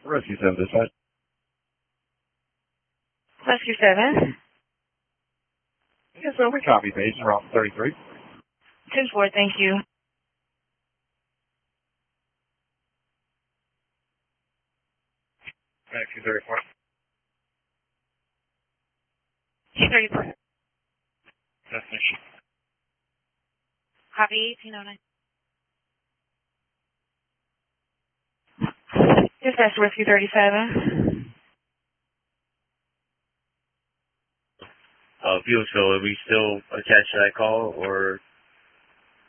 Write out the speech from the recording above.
Rescue 7 dispatch. Rescue 7. Yes, sir, we copy page route 33. 10-4, thank you. Rescue 34. 34. Destination. Copy 1809. Dispatch Rescue 37. Fuel spill, are we still attached to that call, or